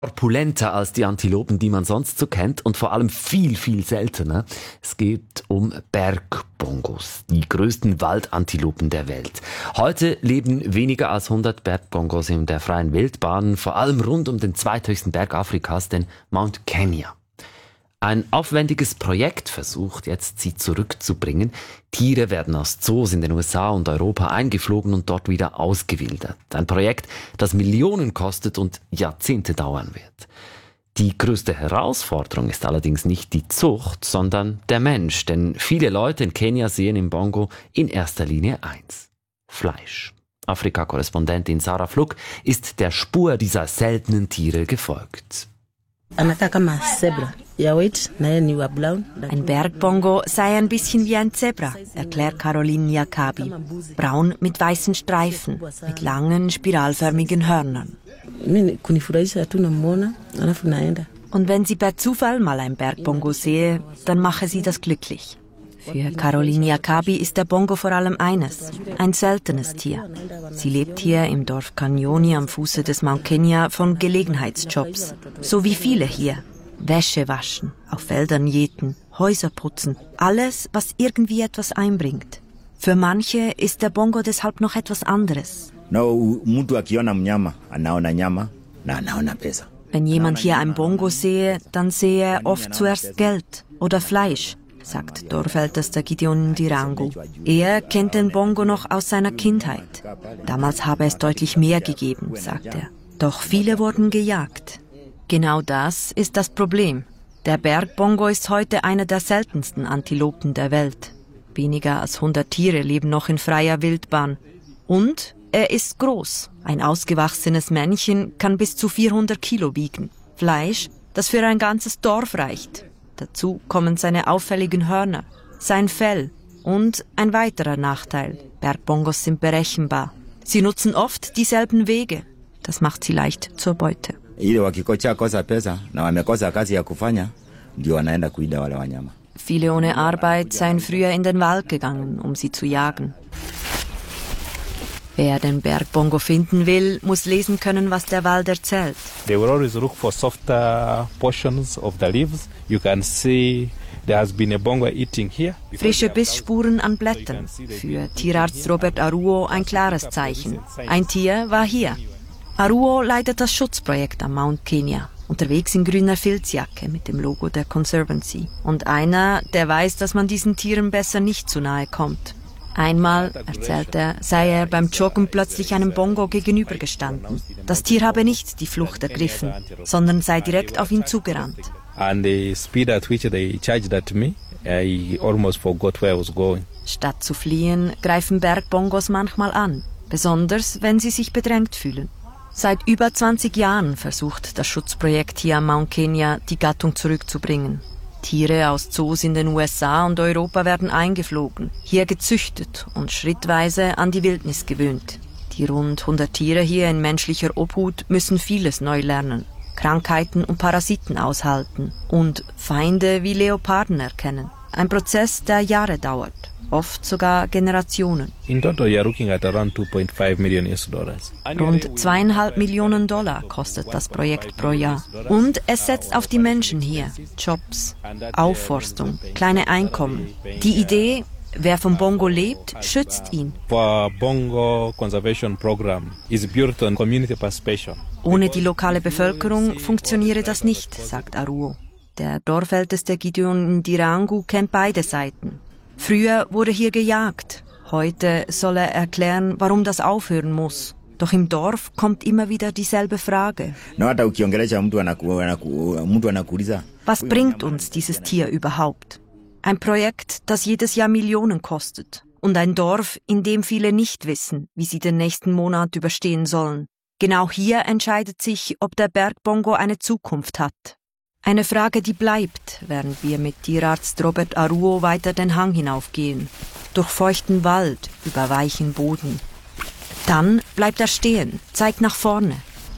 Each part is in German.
Korpulenter als die Antilopen, die man sonst so kennt und vor allem viel, viel seltener. Es geht um Bergbongos, die größten Waldantilopen der Welt. Heute leben weniger als 100 Bergbongos in der freien Wildbahn, vor allem rund um den zweithöchsten Berg Afrikas, den Mount Kenya. Ein aufwendiges Projekt versucht jetzt, sie zurückzubringen. Tiere werden aus Zoos in den USA und Europa eingeflogen und dort wieder ausgewildert. Ein Projekt, das Millionen kostet und Jahrzehnte dauern wird. Die größte Herausforderung ist allerdings nicht die Zucht, sondern der Mensch. Denn viele Leute in Kenia sehen im Bongo in erster Linie eins: Fleisch. Afrika-Korrespondentin Sarah Fluck ist der Spur dieser seltenen Tiere gefolgt. Ein Bergbongo sei ein bisschen wie ein Zebra, erklärt Caroline Nyakabi. Braun mit weißen Streifen, mit langen, spiralförmigen Hörnern. Und wenn sie per Zufall mal ein Bergbongo sehe, dann mache sie das glücklich. Für Caroline Nyakabi ist der Bongo vor allem eines: ein seltenes Tier. Sie lebt hier im Dorf Kanyoni am Fuße des Mount Kenya von Gelegenheitsjobs. So wie viele hier. Wäsche waschen, auf Feldern jäten, Häuser putzen. Alles, was irgendwie etwas einbringt. Für manche ist der Bongo deshalb noch etwas anderes. Wenn jemand hier ein Bongo sehe, dann sehe er oft zuerst Geld oder Fleisch, sagt Dorfältester Gideon Ndirangu. Er kennt den Bongo noch aus seiner Kindheit. Damals habe es deutlich mehr gegeben, sagt er. Doch viele wurden gejagt. Genau das ist das Problem. Der Bergbongo ist heute einer der seltensten Antilopen der Welt. Weniger als 100 Tiere leben noch in freier Wildbahn. Und er ist groß. Ein ausgewachsenes Männchen kann bis zu 400 Kilo wiegen. Fleisch, das für ein ganzes Dorf reicht. Dazu kommen seine auffälligen Hörner, sein Fell und ein weiterer Nachteil: Bergbongos sind berechenbar. Sie nutzen oft dieselben Wege. Das macht sie leicht zur Beute. Viele ohne Arbeit seien früher in den Wald gegangen, um sie zu jagen. Wer den Bergbongo finden will, muss lesen können, was der Wald erzählt. They will always look for softer portions of the leaves. You can see there has been a bongo eating here. Frische Bissspuren an Blättern. Für Tierarzt Robert Aruo ein klares Zeichen. Ein Tier war hier. Aruo leitet das Schutzprojekt am Mount Kenya. Unterwegs in grüner Filzjacke mit dem Logo der Conservancy. Und einer, der weiß, dass man diesen Tieren besser nicht zu nahe kommt. Einmal, erzählt er, sei er beim Joggen plötzlich einem Bongo gegenübergestanden. Das Tier habe nicht die Flucht ergriffen, sondern sei direkt auf ihn zugerannt. And the speed at which they charged at me, I almost forgot where I was going. Statt zu fliehen, greifen Bergbongos manchmal an, besonders wenn sie sich bedrängt fühlen. Seit über 20 Jahren versucht das Schutzprojekt hier am Mount Kenya, die Gattung zurückzubringen. Tiere aus Zoos in den USA und Europa werden eingeflogen, hier gezüchtet und schrittweise an die Wildnis gewöhnt. Die rund 100 Tiere hier in menschlicher Obhut müssen vieles neu lernen, Krankheiten und Parasiten aushalten und Feinde wie Leoparden erkennen. Ein Prozess, der Jahre dauert, oft sogar Generationen. In total, you are looking at around $2.5 million. Rund $2,5 Millionen kostet das Projekt pro Jahr. Und es setzt auf die Menschen hier. Jobs, Aufforstung, kleine Einkommen. Die Idee: wer vom Bongo lebt, schützt ihn. For Bongo Conservation Program is built on community participation. Ohne die lokale Bevölkerung funktioniere das nicht, sagt Aruo. Der Dorfälteste Gideon Ndirangu kennt beide Seiten. Früher wurde hier gejagt. Heute soll er erklären, warum das aufhören muss. Doch im Dorf kommt immer wieder dieselbe Frage. Was bringt uns dieses Tier überhaupt? Ein Projekt, das jedes Jahr Millionen kostet. Und ein Dorf, in dem viele nicht wissen, wie sie den nächsten Monat überstehen sollen. Genau hier entscheidet sich, ob der Bergbongo eine Zukunft hat. Eine Frage, die bleibt, während wir mit Tierarzt Robert Aruo weiter den Hang hinaufgehen. Durch feuchten Wald, über weichen Boden. Dann bleibt er stehen, zeigt nach vorne.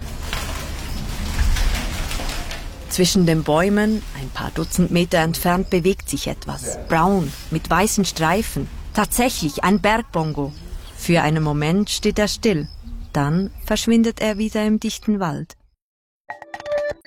Zwischen den Bäumen, ein paar Dutzend Meter entfernt, bewegt sich etwas. Braun, mit weißen Streifen. Tatsächlich ein Bergbongo. Für einen Moment steht er still. Dann verschwindet er wieder im dichten Wald.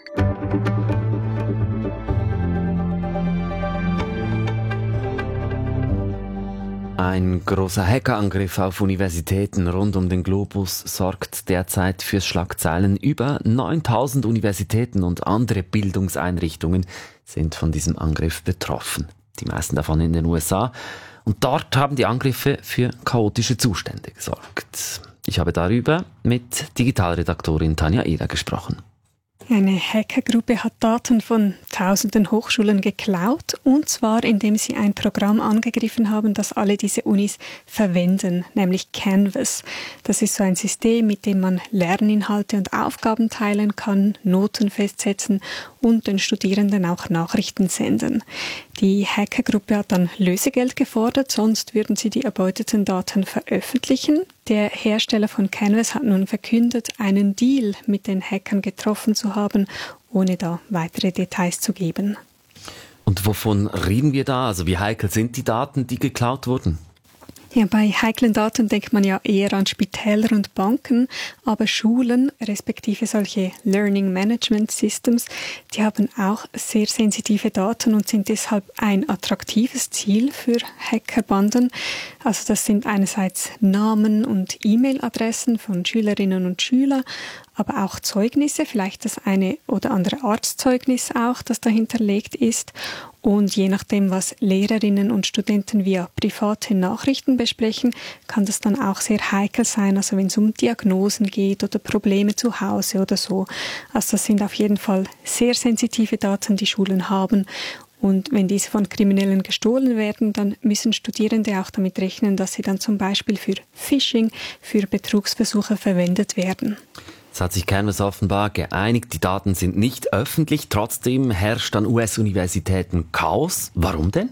Ein großer Hackerangriff auf Universitäten rund um den Globus sorgt derzeit für Schlagzeilen. Über 9000 Universitäten und andere Bildungseinrichtungen sind von diesem Angriff betroffen. Die meisten davon in den USA. Und dort haben die Angriffe für chaotische Zustände gesorgt. Ich habe darüber mit Digitalredaktorin Tanja Eder gesprochen. Eine Hackergruppe hat Daten von tausenden Hochschulen geklaut, und zwar indem sie ein Programm angegriffen haben, das alle diese Unis verwenden, nämlich Canvas. Das ist so ein System, mit dem man Lerninhalte und Aufgaben teilen kann, Noten festsetzen und den Studierenden auch Nachrichten senden. Die Hackergruppe hat dann Lösegeld gefordert, sonst würden sie die erbeuteten Daten veröffentlichen. Der Hersteller von Canvas hat nun verkündet, einen Deal mit den Hackern getroffen zu haben, ohne da weitere Details zu geben. Und wovon reden wir da? Also wie heikel sind die Daten, die geklaut wurden? Ja, bei heiklen Daten denkt man ja eher an Spitäler und Banken, aber Schulen, respektive solche Learning Management Systems, die haben auch sehr sensitive Daten und sind deshalb ein attraktives Ziel für Hackerbanden. Also das sind einerseits Namen und E-Mail-Adressen von Schülerinnen und Schülern, aber auch Zeugnisse, vielleicht das eine oder andere Arztzeugnis auch, das dahinterlegt ist. Und je nachdem, was Lehrerinnen und Studenten via private Nachrichten besprechen, kann das dann auch sehr heikel sein, also wenn es um Diagnosen geht oder Probleme zu Hause oder so. Also das sind auf jeden Fall sehr sensitive Daten, die Schulen haben. Und wenn diese von Kriminellen gestohlen werden, dann müssen Studierende auch damit rechnen, dass sie dann zum Beispiel für Phishing, für Betrugsversuche verwendet werden. Es hat sich Canvas offenbar geeinigt, die Daten sind nicht öffentlich, trotzdem herrscht an US-Universitäten Chaos. Warum denn?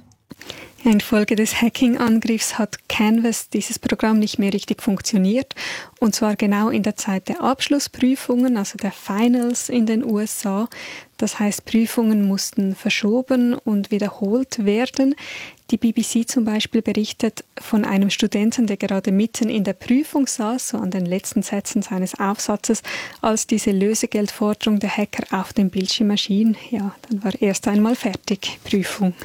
Infolge des Hacking-Angriffs hat Canvas, dieses Programm, nicht mehr richtig funktioniert. Und zwar genau in der Zeit der Abschlussprüfungen, also der Finals in den USA. Das heißt, Prüfungen mussten verschoben und wiederholt werden. Die BBC zum Beispiel berichtet von einem Studenten, der gerade mitten in der Prüfung saß, so an den letzten Sätzen seines Aufsatzes, als diese Lösegeldforderung der Hacker auf dem Bildschirm erschien. Ja, dann war erst einmal fertig, Prüfung.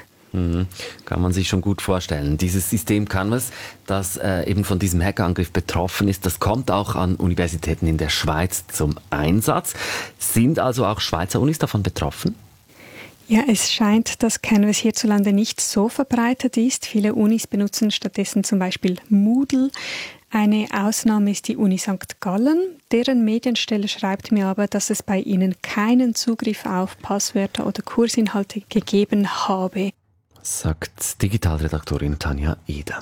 Kann man sich schon gut vorstellen. Dieses System Canvas, das eben von diesem Hackerangriff betroffen ist, das kommt auch an Universitäten in der Schweiz zum Einsatz. Sind also auch Schweizer Unis davon betroffen? Ja, es scheint, dass Canvas hierzulande nicht so verbreitet ist. Viele Unis benutzen stattdessen zum Beispiel Moodle. Eine Ausnahme ist die Uni St. Gallen. Deren Medienstelle schreibt mir aber, dass es bei ihnen keinen Zugriff auf Passwörter oder Kursinhalte gegeben habe. Sagt Digitalredaktorin Tanja Eder.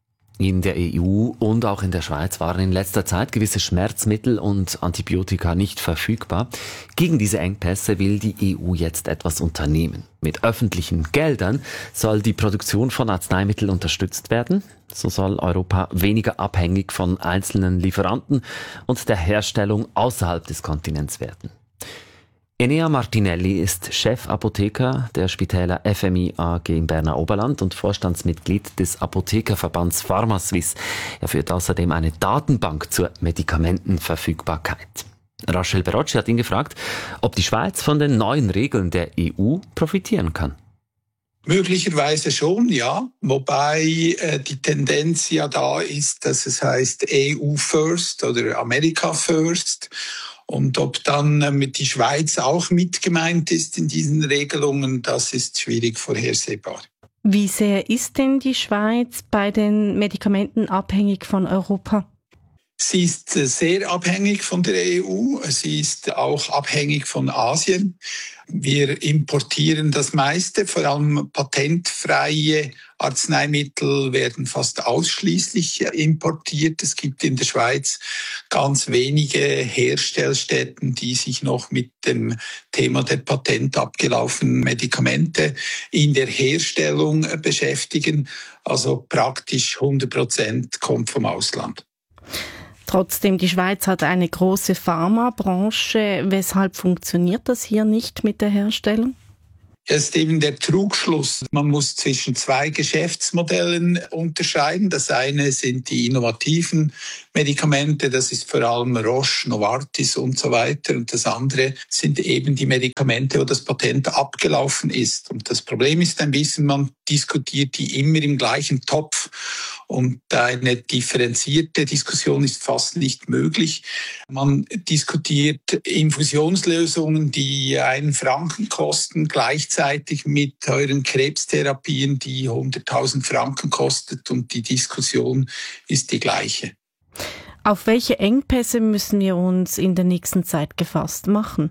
In der EU und auch in der Schweiz waren in letzter Zeit gewisse Schmerzmittel und Antibiotika nicht verfügbar. Gegen diese Engpässe will die EU jetzt etwas unternehmen. Mit öffentlichen Geldern soll die Produktion von Arzneimitteln unterstützt werden. So soll Europa weniger abhängig von einzelnen Lieferanten und der Herstellung außerhalb des Kontinents werden. Enea Martinelli ist Chefapotheker der Spitäler FMI AG im Berner Oberland und Vorstandsmitglied des Apothekerverbands PharmaSuisse. Er führt außerdem eine Datenbank zur Medikamentenverfügbarkeit. Rachel Berocci hat ihn gefragt, ob die Schweiz von den neuen Regeln der EU profitieren kann. Möglicherweise schon, ja. Wobei die Tendenz ja da ist, dass es heißt EU First oder America First. Und ob dann mit die Schweiz auch mit gemeint ist in diesen Regelungen, das ist schwierig vorhersehbar. Wie sehr ist denn die Schweiz bei den Medikamenten abhängig von Europa? Sie ist sehr abhängig von der EU. Sie ist auch abhängig von Asien. Wir importieren das meiste, vor allem patentfreie Arzneimittel werden fast ausschließlich importiert. Es gibt in der Schweiz ganz wenige Herstellstätten, die sich noch mit dem Thema der patentabgelaufenen Medikamente in der Herstellung beschäftigen. Also praktisch 100% kommt vom Ausland. Trotzdem, die Schweiz hat eine große Pharmabranche. Weshalb funktioniert das hier nicht mit der Herstellung? Das ist eben der Trugschluss. Man muss zwischen zwei Geschäftsmodellen unterscheiden. Das eine sind die innovativen Medikamente, das ist vor allem Roche, Novartis und so weiter. Und das andere sind eben die Medikamente, wo das Patent abgelaufen ist. Und das Problem ist ein bisschen, man diskutiert die immer im gleichen Topf. Und eine differenzierte Diskussion ist fast nicht möglich. Man diskutiert Infusionslösungen, die 1 Franken kosten, gleichzeitig mit teuren Krebstherapien, die 100.000 Franken kostet. Und die Diskussion ist die gleiche. Auf welche Engpässe müssen wir uns in der nächsten Zeit gefasst machen?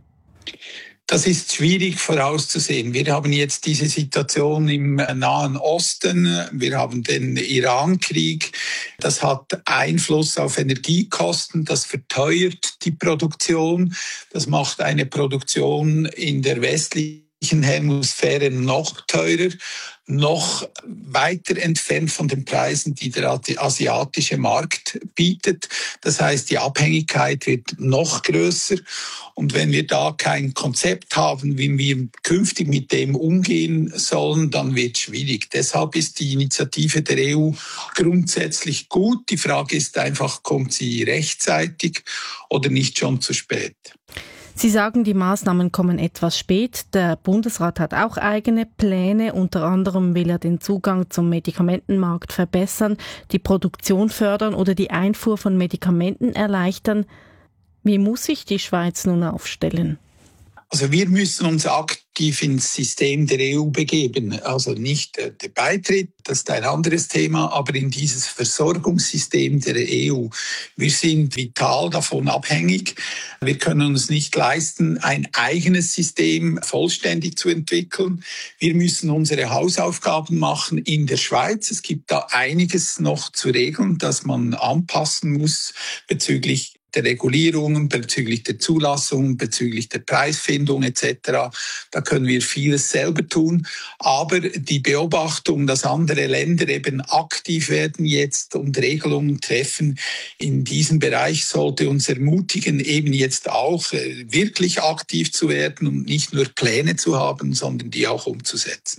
Das ist schwierig vorauszusehen. Wir haben jetzt diese Situation im Nahen Osten. Wir haben den Iran-Krieg. Das hat Einfluss auf Energiekosten. Das verteuert die Produktion. Das macht eine Produktion in der westlichen Hemisphäre noch teurer, noch weiter entfernt von den Preisen, die der asiatische Markt bietet. Das heißt, die Abhängigkeit wird noch größer. Und wenn wir da kein Konzept haben, wie wir künftig mit dem umgehen sollen, dann wird es schwierig. Deshalb ist die Initiative der EU grundsätzlich gut. Die Frage ist einfach, kommt sie rechtzeitig oder nicht schon zu spät? Sie sagen, die Maßnahmen kommen etwas spät. Der Bundesrat hat auch eigene Pläne. Unter anderem will er den Zugang zum Medikamentenmarkt verbessern, die Produktion fördern oder die Einfuhr von Medikamenten erleichtern. Wie muss sich die Schweiz nun aufstellen? Also wir müssen uns aktiv ins System der EU begeben. Also nicht der Beitritt, das ist ein anderes Thema, aber in dieses Versorgungssystem der EU. Wir sind vital davon abhängig. Wir können uns nicht leisten, ein eigenes System vollständig zu entwickeln. Wir müssen unsere Hausaufgaben machen in der Schweiz. Es gibt da einiges noch zu regeln, das man anpassen muss bezüglich der Regulierungen, bezüglich der Zulassung, bezüglich der Preisfindung etc. Da können wir vieles selber tun. Aber die Beobachtung, dass andere Länder eben aktiv werden jetzt und Regelungen treffen in diesem Bereich, sollte uns ermutigen, eben jetzt auch wirklich aktiv zu werden und nicht nur Pläne zu haben, sondern die auch umzusetzen.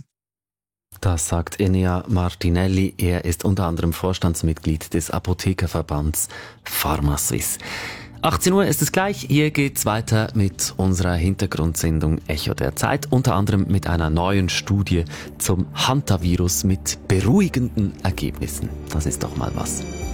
Das sagt Enea Martinelli. Er ist unter anderem Vorstandsmitglied des Apothekerverbands PharmaSuisse. 18 Uhr ist es gleich. Hier geht's weiter mit unserer Hintergrundsendung Echo der Zeit. Unter anderem mit einer neuen Studie zum Hantavirus mit beruhigenden Ergebnissen. Das ist doch mal was.